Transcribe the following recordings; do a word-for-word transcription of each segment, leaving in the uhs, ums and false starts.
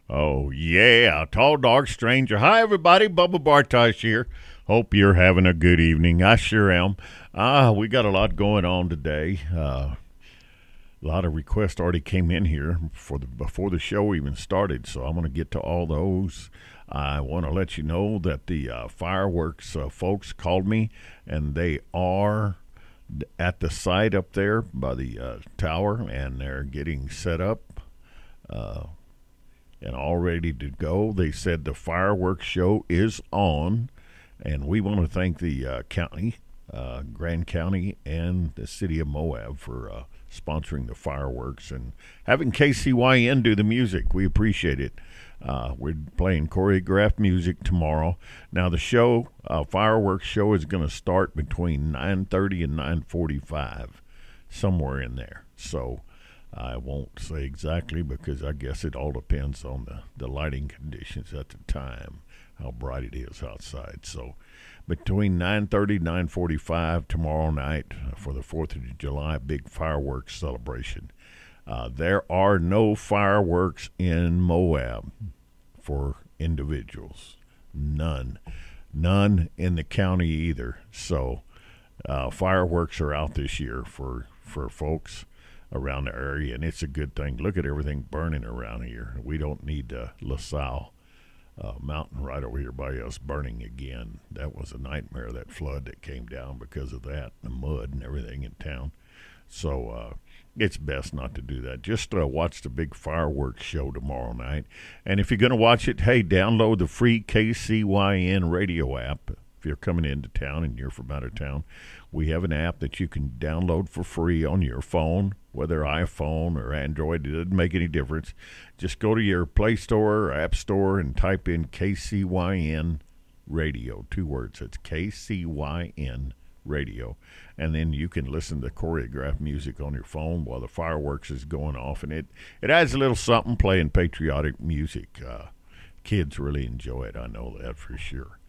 Oh, yeah. Tall, dark stranger. Hi, everybody. Bubba Bartosh here. Hope you're having a good evening. I sure am. Ah, we got a lot going on today. Uh, a lot of requests already came in here for the, before the show even started, so I'm going to get to all those. I want to let you know that the uh, fireworks uh, folks called me, and they are at the site up there by the uh, tower, and they're getting set up. Uh, and all ready to go. They said the fireworks show is on, and we want to thank the uh, county, uh, Grand County, and the city of Moab for uh, sponsoring the fireworks and having K C Y N do the music. We appreciate it. Uh, we're playing choreographed music tomorrow. Now the show, uh, fireworks show, is going to start between nine thirty and nine forty-five, somewhere in there. So I won't say exactly because I guess it all depends on the, the lighting conditions at the time, how bright it is outside. So between nine thirty and nine forty-five tomorrow night for the fourth of July big fireworks celebration. Uh, there are no fireworks in Moab for individuals. None. None in the county either. So uh, fireworks are out this year for, for folks around the area, and it's a good thing. Look at everything burning around here. We don't need uh, LaSalle uh, Mountain right over here by us burning again. That was a nightmare, that flood that came down because of that, the mud and everything in town. So uh, it's best not to do that. Just uh, watch the big fireworks show tomorrow night. And if you're going to watch it, hey, download the free K C Y N radio app. If you're coming into town and you're from out of town, we have an app that you can download for free on your phone, whether iPhone or Android. It doesn't make any difference. Just go to your Play Store or App Store and type in K C Y N radio, two words. It's K C Y N radio. And then you can listen to choreographed music on your phone while the fireworks is going off. And it, it adds a little something, playing patriotic music. Uh, kids really enjoy it. I know that for sure.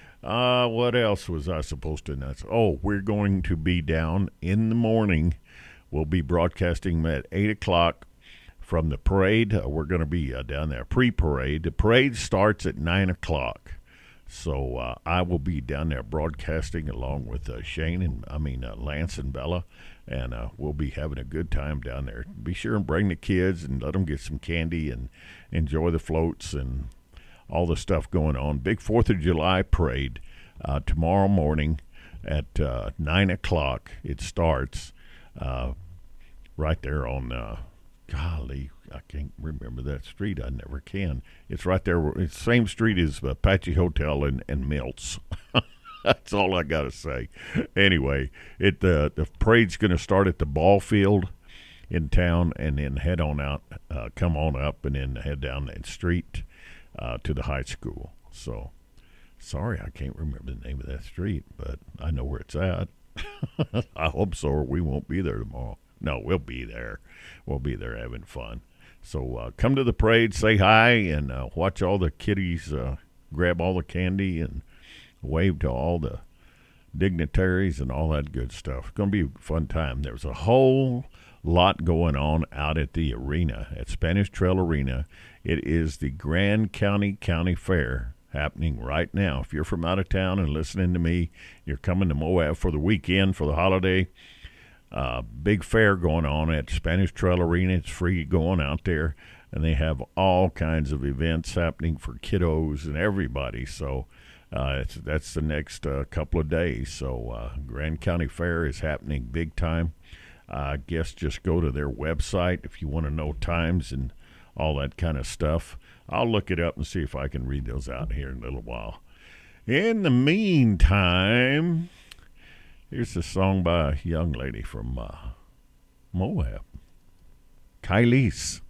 Uh, what else was I supposed to announce? Oh, we're going to be down in the morning. We'll be broadcasting at eight o'clock from the parade. Uh, we're going to be uh, down there pre-parade. The parade starts at nine o'clock. So uh, I will be down there broadcasting along with uh, Shane and, I mean, uh, Lance and Bella, and uh, we'll be having a good time down there. Be sure and bring the kids and let them get some candy and enjoy the floats and all the stuff going on. Big fourth of July parade uh, tomorrow morning at uh, nine o'clock. It starts uh, right there on, uh, golly, I can't remember that street. I never can. It's right there. It's the same street as Apache Hotel and, and Milts. That's all I got to say. Anyway, it uh, the parade's going to start at the ball field in town and then head on out, uh, come on up, and then head down that street uh, to the high school. So, sorry, I can't remember the name of that street, but I know where it's at. I hope so, or we won't be there tomorrow. No, we'll be there. We'll be there having fun. So uh, come to the parade, say hi, and uh, watch all the kiddies uh, grab all the candy and wave to all the dignitaries and all that good stuff. It's going to be a fun time. There's a whole lot going on out at the arena, at Spanish Trail Arena. It is the Grand County County Fair happening right now. If you're from out of town and listening to me, you're coming to Moab for the weekend, for the holiday, Uh, big fair going on at Spanish Trail Arena. It's free going out there, and they have all kinds of events happening for kiddos and everybody. So uh, it's, that's the next uh, couple of days. So uh, Grand County Fair is happening big time. I uh, guess just go to their website if you want to know times and all that kind of stuff. I'll look it up and see if I can read those out here in a little while. In the meantime, here's a song by a young lady from uh, Moab, Kylie's.